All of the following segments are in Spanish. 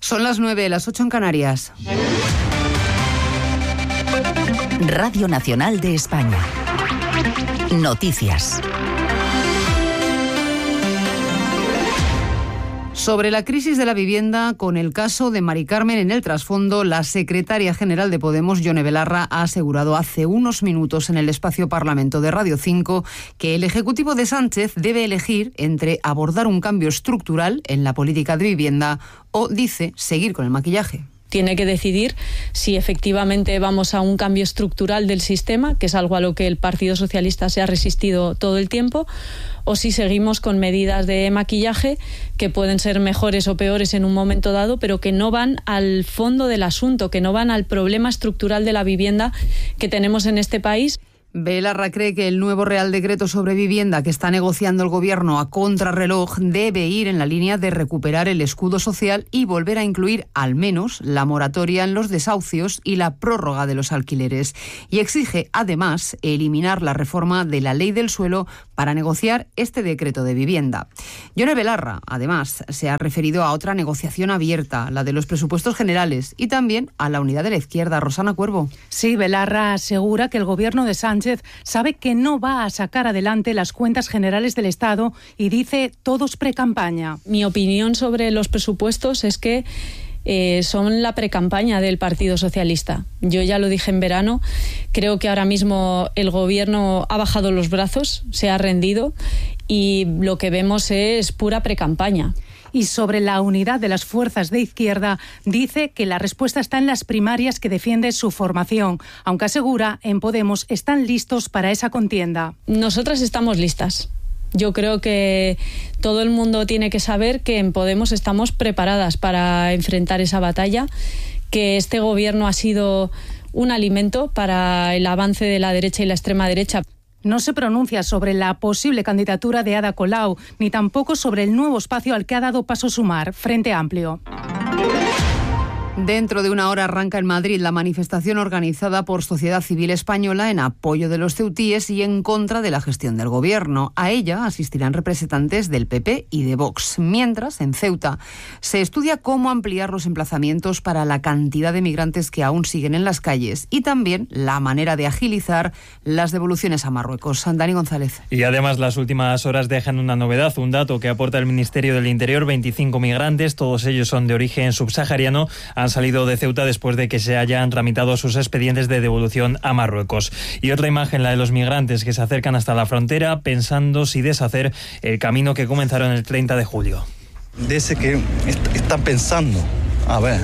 Son las 9, las 8 en Canarias. Radio Nacional de España. Noticias. Sobre la crisis de la vivienda, con el caso de Mari Carmen en el trasfondo, la secretaria general de Podemos, Yone Belarra, ha asegurado hace unos minutos en el espacio Parlamento de Radio 5 que el Ejecutivo de Sánchez debe elegir entre abordar un cambio estructural en la política de vivienda o, dice, seguir con el maquillaje. Tiene que decidir si efectivamente vamos a un cambio estructural del sistema, que es algo a lo que el Partido Socialista se ha resistido todo el tiempo, o si seguimos con medidas de maquillaje que pueden ser mejores o peores en un momento dado, pero que no van al fondo del asunto, que no van al problema estructural de la vivienda que tenemos en este país. Belarra cree que el nuevo Real Decreto sobre vivienda que está negociando el Gobierno a contrarreloj debe ir en la línea de recuperar el escudo social y volver a incluir al menos la moratoria en los desahucios y la prórroga de los alquileres. Y exige, además, eliminar la reforma de la Ley del Suelo para negociar este decreto de vivienda. Yone Belarra, además, se ha referido a otra negociación abierta, la de los presupuestos generales, y también a la unidad de la izquierda. Rosana Cuervo. Sí, Belarra asegura que el Gobierno de Sánchez sabe que no va a sacar adelante las cuentas generales del Estado y dice todos precampaña. Mi opinión sobre los presupuestos es que son la precampaña del Partido Socialista. Yo ya lo dije en verano, creo que ahora mismo el Gobierno ha bajado los brazos, se ha rendido y lo que vemos es pura precampaña. Y sobre la unidad de las fuerzas de izquierda, dice que la respuesta está en las primarias que defiende su formación, aunque asegura en Podemos están listos para esa contienda. Nosotras estamos listas. Yo creo que todo el mundo tiene que saber que en Podemos estamos preparadas para enfrentar esa batalla, que este gobierno ha sido un alimento para el avance de la derecha y la extrema derecha. No se pronuncia sobre la posible candidatura de Ada Colau, ni tampoco sobre el nuevo espacio al que ha dado paso Sumar, Frente Amplio. Dentro de una hora arranca en Madrid la manifestación organizada por Sociedad Civil Española en apoyo de los ceutíes y en contra de la gestión del Gobierno. A ella asistirán representantes del PP y de Vox. Mientras, en Ceuta, se estudia cómo ampliar los emplazamientos para la cantidad de migrantes que aún siguen en las calles y también la manera de agilizar las devoluciones a Marruecos. Dani González. Y además las últimas horas dejan una novedad, un dato que aporta el Ministerio del Interior: 25 migrantes, todos ellos son de origen subsahariano, han salido de Ceuta después de que se hayan tramitado sus expedientes de devolución a Marruecos. Y otra imagen, la de los migrantes que se acercan hasta la frontera pensando si deshacer el camino que comenzaron el 30 de julio. Dice que están pensando, a ver,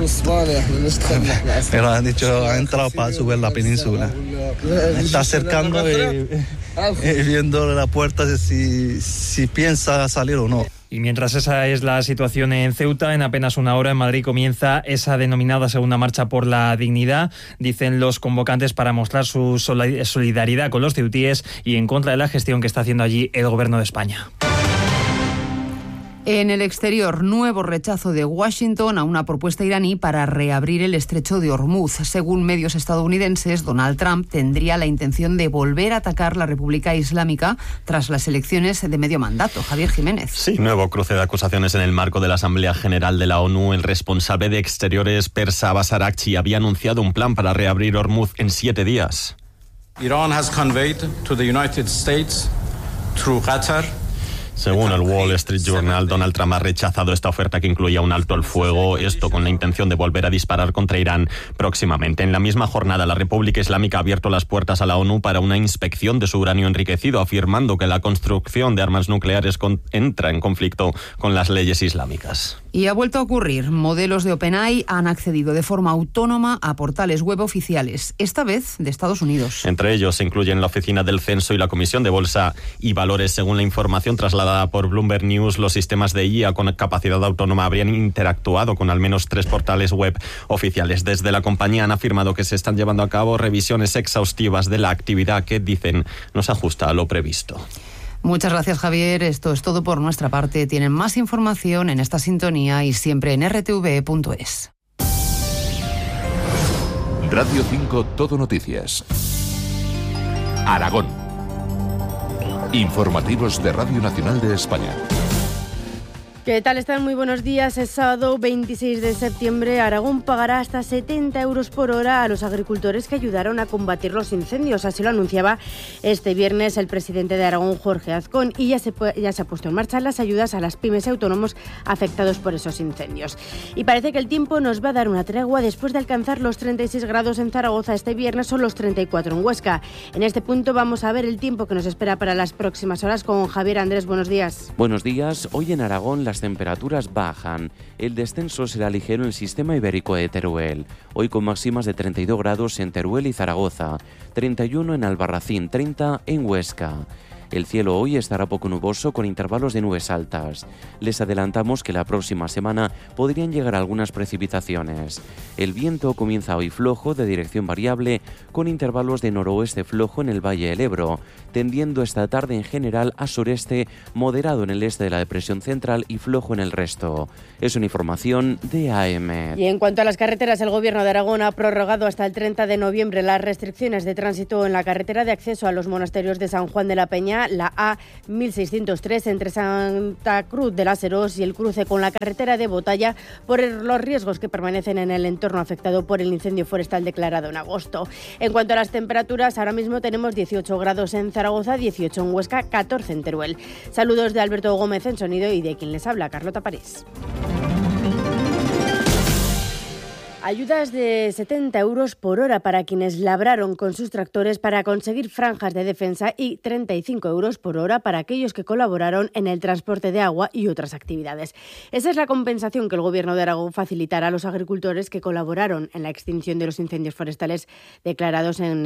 pero han dicho, ha entrado para subir la península. Está acercando y viendo la puerta de si piensa salir o no. Y mientras esa es la situación en Ceuta, en apenas una hora en Madrid comienza esa denominada Segunda Marcha por la Dignidad, dicen los convocantes, para mostrar su solidaridad con los ceutíes y en contra de la gestión que está haciendo allí el Gobierno de España. En el exterior, nuevo rechazo de Washington a una propuesta iraní para reabrir el estrecho de Hormuz. Según medios estadounidenses, Donald Trump tendría la intención de volver a atacar la República Islámica tras las elecciones de medio mandato. Javier Jiménez. Sí, nuevo cruce de acusaciones en el marco de la Asamblea General de la ONU. El responsable de Exteriores persa Abbas Araghchi había anunciado un plan para reabrir Hormuz en 7 días. Iran has conveyed to the United States through Qatar. Según el Wall Street Journal, Donald Trump ha rechazado esta oferta que incluía un alto al fuego, esto con la intención de volver a disparar contra Irán próximamente. En la misma jornada, la República Islámica ha abierto las puertas a la ONU para una inspección de su uranio enriquecido, afirmando que la construcción de armas nucleares entra en conflicto con las leyes islámicas. Y ha vuelto a ocurrir. Modelos de OpenAI han accedido de forma autónoma a portales web oficiales, esta vez de Estados Unidos. Entre ellos se incluyen la Oficina del Censo y la Comisión de Bolsa y Valores. Según la información trasladada por Bloomberg News, los sistemas de IA con capacidad autónoma habrían interactuado con al menos 3 portales web oficiales. Desde la compañía han afirmado que se están llevando a cabo revisiones exhaustivas de la actividad que, dicen, no se ajusta a lo previsto. Muchas gracias, Javier. Esto es todo por nuestra parte. Tienen más información en esta sintonía y siempre en rtv.es. Radio 5 Todo Noticias. Aragón. Informativos de Radio Nacional de España. ¿Qué tal están? Muy buenos días. Es sábado 26 de septiembre. Aragón pagará hasta 70 euros por hora a los agricultores que ayudaron a combatir los incendios. Así lo anunciaba este viernes el presidente de Aragón, Jorge Azcón, y ya se ha puesto en marcha las ayudas a las pymes y autónomos afectados por esos incendios. Y parece que el tiempo nos va a dar una tregua después de alcanzar los 36 grados en Zaragoza este viernes, son los 34 en Huesca. En este punto vamos a ver el tiempo que nos espera para las próximas horas con Javier Andrés. Buenos días. Buenos días. Hoy en Aragón las temperaturas bajan. El descenso será ligero en el sistema ibérico de Teruel. Hoy con máximas de 32 grados en Teruel y Zaragoza, 31 en Albarracín, 30 en Huesca. El cielo hoy estará poco nuboso con intervalos de nubes altas. Les adelantamos que la próxima semana podrían llegar algunas precipitaciones. El viento comienza hoy flojo de dirección variable con intervalos de noroeste flojo en el Valle del Ebro, tendiendo esta tarde en general a sureste, moderado en el este de la depresión central y flojo en el resto. Es una información de AEMET. Y en cuanto a las carreteras, el Gobierno de Aragón ha prorrogado hasta el 30 de noviembre las restricciones de tránsito en la carretera de acceso a los monasterios de San Juan de la Peña, la A1603 entre Santa Cruz de las Heros y el cruce con la carretera de Botalla por los riesgos que permanecen en el entorno afectado por el incendio forestal declarado en agosto. En cuanto a las temperaturas, ahora mismo tenemos 18 grados en Zaragoza, 18 en Huesca, 14 en Teruel. Saludos de Alberto Gómez en sonido y de quien les habla, Carlota París. Ayudas de 70 euros por hora para quienes labraron con sus tractores para conseguir franjas de defensa y 35 euros por hora para aquellos que colaboraron en el transporte de agua y otras actividades. Esa es la compensación que el Gobierno de Aragón facilitará a los agricultores que colaboraron en la extinción de los incendios forestales declarados en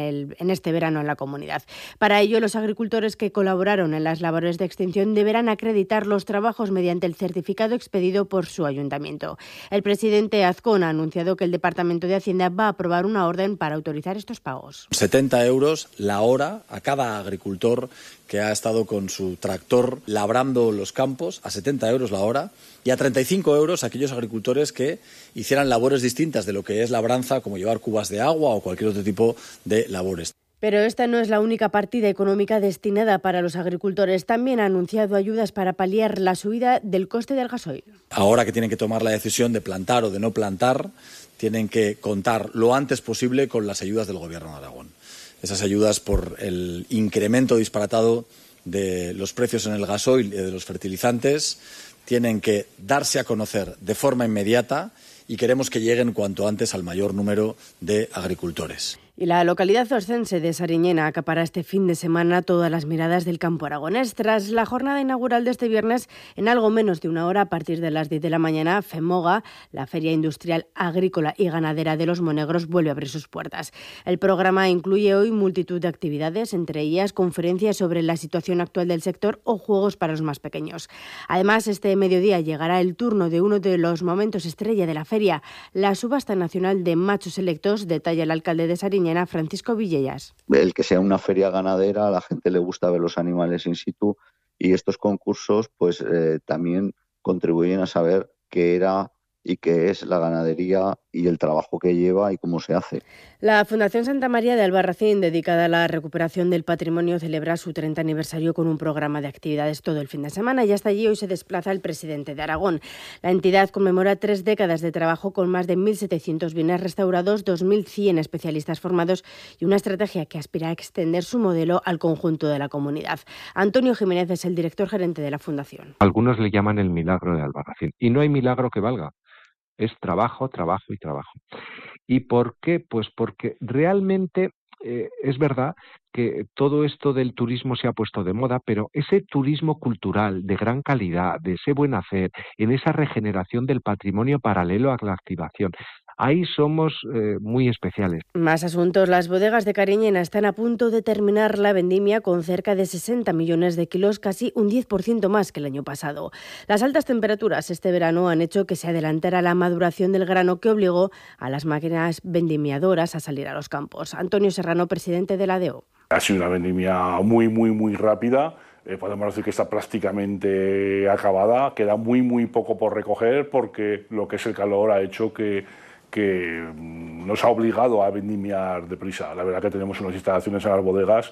este verano en la comunidad. Para ello, los agricultores que colaboraron en las labores de extinción deberán acreditar los trabajos mediante el certificado expedido por su ayuntamiento. El presidente Azcón ha anunciado que el Departamento de Hacienda va a aprobar una orden para autorizar estos pagos. 70 euros la hora a cada agricultor que ha estado con su tractor labrando los campos, a 70 euros la hora, y a 35 euros a aquellos agricultores que hicieran labores distintas de lo que es labranza, como llevar cubas de agua o cualquier otro tipo de labores. Pero esta no es la única partida económica destinada para los agricultores. También ha anunciado ayudas para paliar la subida del coste del gasoil. Ahora que tienen que tomar la decisión de plantar o de no plantar, tienen que contar lo antes posible con las ayudas del Gobierno de Aragón. Esas ayudas por el incremento disparatado de los precios en el gasoil y de los fertilizantes tienen que darse a conocer de forma inmediata y queremos que lleguen cuanto antes al mayor número de agricultores. Y la localidad oscense de Sariñena acapará este fin de semana todas las miradas del campo aragonés. Tras la jornada inaugural de este viernes, en algo menos de una hora, a partir de las 10 de la mañana, FEMOGA, la Feria Industrial Agrícola y Ganadera de los Monegros, vuelve a abrir sus puertas. El programa incluye hoy multitud de actividades, entre ellas conferencias sobre la situación actual del sector o juegos para los más pequeños. Además, este mediodía llegará el turno de uno de los momentos estrella de la feria, la subasta nacional de machos selectos, detalla el alcalde de Sariñena, Francisco Villegas. El que sea una feria ganadera, a la gente le gusta ver los animales in situ y estos concursos pues también contribuyen a saber qué era y qué es la ganadería y el trabajo que lleva y cómo se hace. La Fundación Santa María de Albarracín, dedicada a la recuperación del patrimonio, celebra su 30 aniversario con un programa de actividades todo el fin de semana y hasta allí hoy se desplaza el presidente de Aragón. La entidad conmemora 3 décadas de trabajo con más de 1.700 bienes restaurados, 2.100 especialistas formados y una estrategia que aspira a extender su modelo al conjunto de la comunidad. Antonio Jiménez es el director gerente de la Fundación. Algunos le llaman el milagro de Albarracín y no hay milagro que valga. Es trabajo, trabajo y trabajo. ¿Y por qué? Pues porque realmente es verdad que todo esto del turismo se ha puesto de moda, pero ese turismo cultural de gran calidad, de ese buen hacer, en esa regeneración del patrimonio paralelo a la activación, ahí somos muy especiales. Más asuntos. Las bodegas de Cariñena están a punto de terminar la vendimia con cerca de 60 millones de kilos, casi un 10% más que el año pasado. Las altas temperaturas este verano han hecho que se adelantara la maduración del grano, que obligó a las máquinas vendimiadoras a salir a los campos. Antonio Serrano, presidente de la ADEO. Ha sido una vendimia muy rápida. Podemos decir que está prácticamente acabada. Queda muy poco por recoger porque lo que es el calor ha hecho que nos ha obligado a vendimiar deprisa. La verdad que tenemos unas instalaciones en las bodegas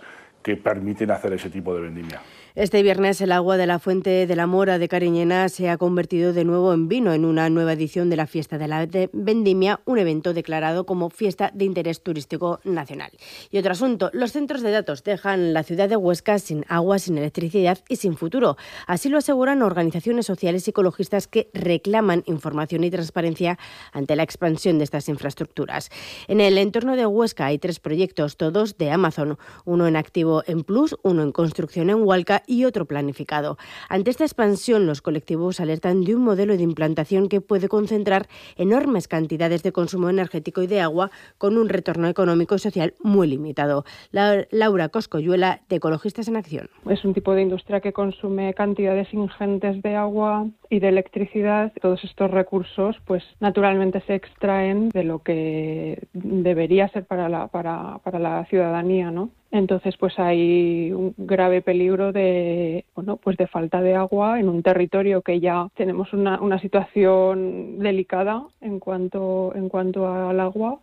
que permiten hacer ese tipo de vendimia. Este viernes el agua de la Fuente de la Mora de Cariñena se ha convertido de nuevo en vino en una nueva edición de la Fiesta de la Vendimia, un evento declarado como Fiesta de Interés Turístico Nacional. Y otro asunto, los centros de datos dejan la ciudad de Huesca sin agua, sin electricidad y sin futuro. Así lo aseguran organizaciones sociales y ecologistas que reclaman información y transparencia ante la expansión de estas infraestructuras. En el entorno de Huesca hay 3 proyectos, todos de Amazon, uno en activo en Plus, uno en construcción en Hualca y otro planificado. Ante esta expansión, los colectivos alertan de un modelo de implantación que puede concentrar enormes cantidades de consumo energético y de agua con un retorno económico y social muy limitado. Laura Coscoyuela, de Ecologistas en Acción. Es un tipo de industria que consume cantidades ingentes de agua y de electricidad. Todos estos recursos, pues naturalmente se extraen de lo que debería ser para la ciudadanía, ¿no? Entonces, pues hay un grave peligro de falta de agua en un territorio que ya tenemos una situación delicada en cuanto al agua.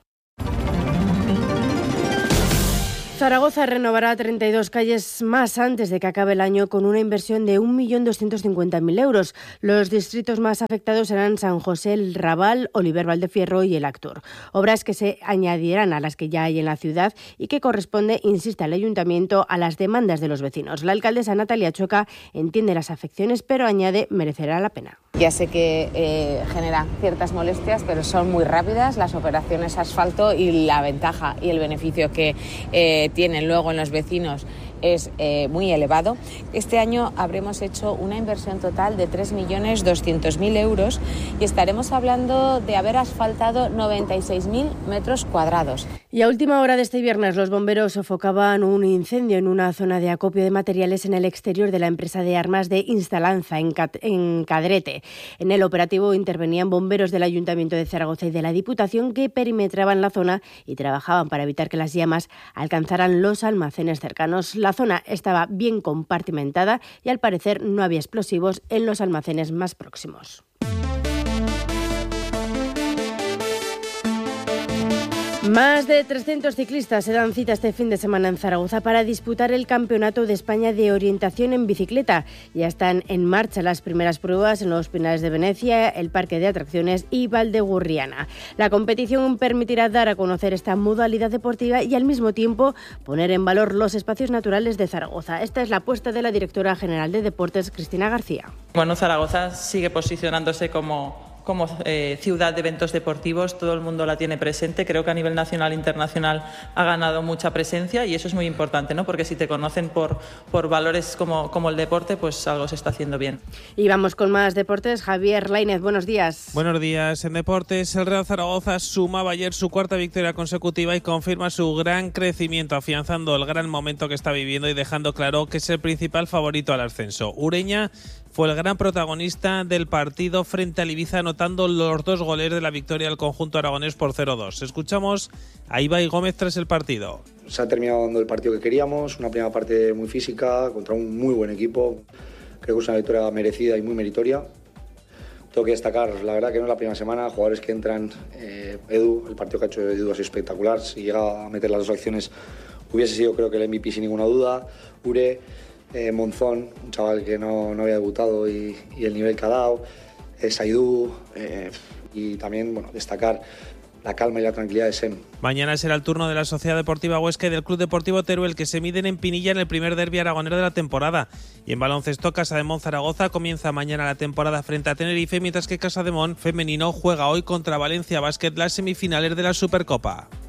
Zaragoza renovará 32 calles más antes de que acabe el año con una inversión de 1.250.000 euros. Los distritos más afectados serán San José, el Raval, Oliver Valdefierro y el Actor. Obras que se añadirán a las que ya hay en la ciudad y que corresponde, insiste el Ayuntamiento, a las demandas de los vecinos. La alcaldesa Natalia Choca entiende las afecciones, pero añade merecerá la pena. Ya sé que genera ciertas molestias, pero son muy rápidas las operaciones asfalto y la ventaja y el beneficio que tienen luego en los vecinos es muy elevado. Este año habremos hecho una inversión total de 3.200.000 euros y estaremos hablando de haber asfaltado 96.000 metros cuadrados. Y a última hora de este viernes los bomberos sofocaban un incendio en una zona de acopio de materiales en el exterior de la empresa de armas de Instalanza en Cadrete. En el operativo intervenían bomberos del Ayuntamiento de Zaragoza y de la Diputación que perimetraban la zona y trabajaban para evitar que las llamas alcanzaran los almacenes cercanos. La zona estaba bien compartimentada y al parecer no había explosivos en los almacenes más próximos. Más de 300 ciclistas se dan cita este fin de semana en Zaragoza para disputar el Campeonato de España de Orientación en Bicicleta. Ya están en marcha las primeras pruebas en los Pinares de Venecia, el Parque de Atracciones y Valdegurriana. La competición permitirá dar a conocer esta modalidad deportiva y al mismo tiempo poner en valor los espacios naturales de Zaragoza. Esta es la apuesta de la directora general de Deportes, Cristina García. Bueno, Zaragoza sigue posicionándose como ciudad de eventos deportivos, todo el mundo la tiene presente. Creo que a nivel nacional e internacional ha ganado mucha presencia y eso es muy importante, ¿no? Porque si te conocen por valores como el deporte, pues algo se está haciendo bien. Y vamos con más deportes. Javier Lainez, buenos días. Buenos días. En deportes, el Real Zaragoza sumaba ayer su 4ª victoria consecutiva y confirma su gran crecimiento, afianzando el gran momento que está viviendo y dejando claro que es el principal favorito al ascenso. Ureña fue el gran protagonista del partido frente al Ibiza, anotando los 2 goles de la victoria del conjunto aragonés por 0-2. Escuchamos a Ibai Gómez tras el partido. Se ha terminado dando el partido que queríamos, una primera parte muy física, contra un muy buen equipo. Creo que es una victoria merecida y muy meritoria. Tengo que destacar, la verdad que no es la primera semana, jugadores que entran, Edu, el partido que ha hecho Edu ha sido espectacular. Si llega a meter las 2 acciones hubiese sido, creo que el MVP sin ninguna duda. Ure, Monzón, un chaval que no había debutado y el nivel que ha dado, Saidú, y también destacar la calma y la tranquilidad de Sem. Mañana será el turno de la Sociedad Deportiva Huesca y del Club Deportivo Teruel, que se miden en Pinilla en el primer derbi aragonero de la temporada. Y en baloncesto, Casademón Zaragoza comienza mañana la temporada frente a Tenerife, mientras que Casademón femenino juega hoy contra Valencia Basket las semifinales de la Supercopa.